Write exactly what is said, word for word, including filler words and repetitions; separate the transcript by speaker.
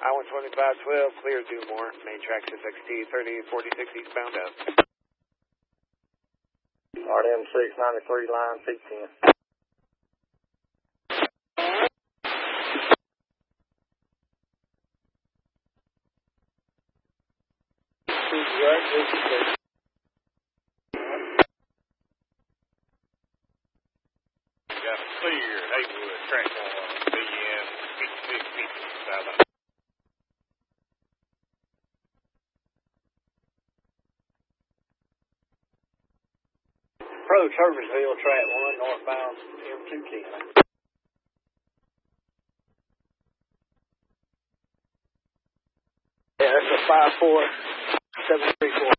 Speaker 1: I one twenty-five twelve, clear Dewmore. Main track six X T, thirty forty-six eastbound up.
Speaker 2: R D M six ninety-three, line P ten.
Speaker 3: Got a clear Haywood, track one, B M fifty-six fifty, south.
Speaker 2: Approach Herbersville, track one, northbound M two ten. Yeah, that's a five four seven three four.